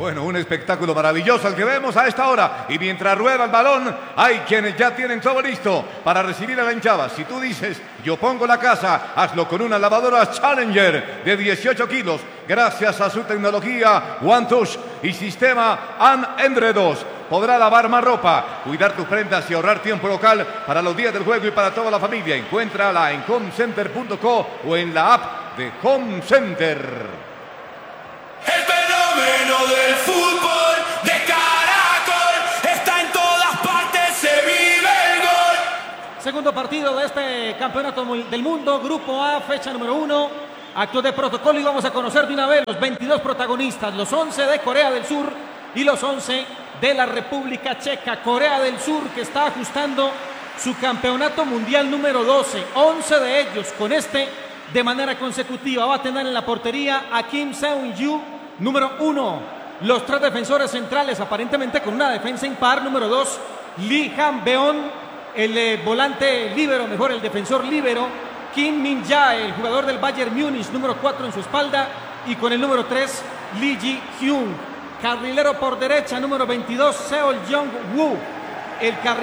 Bueno, un espectáculo maravilloso el que vemos a esta hora. Y mientras rueda el balón, hay quienes ya tienen todo listo para recibir a la hinchada. Si tú dices, yo pongo la casa, hazlo con una lavadora Challenger de 18 kilos. Gracias a su tecnología One Touch y sistema Enredos. Podrá lavar más ropa, cuidar tus prendas y ahorrar tiempo local para los días del juego y para toda la familia. Encuéntrala en homecenter.co o en la app de Home Center. Del fútbol de Caracol está en todas partes, se vive el gol. Segundo partido de este campeonato del mundo, Grupo A, fecha número 1. Actos de protocolo y vamos a conocer de una vez los 22 protagonistas, los 11 de Corea del Sur y los 11 de la República Checa. Corea del Sur que está ajustando su campeonato mundial número 12, 11 de ellos con este de manera consecutiva. Va a tener en la portería a Kim Seung-ju, número 1. Los tres defensores centrales, aparentemente con una defensa impar. Número 2, Lee Han-beon, el volante líbero, mejor el defensor líbero. Kim Min-jae, el jugador del Bayern Múnich, número 4 en su espalda. Y con el número 3, Lee Ji-hyun. Carrilero por derecha, número 22, Seol Jong-woo. El carrilero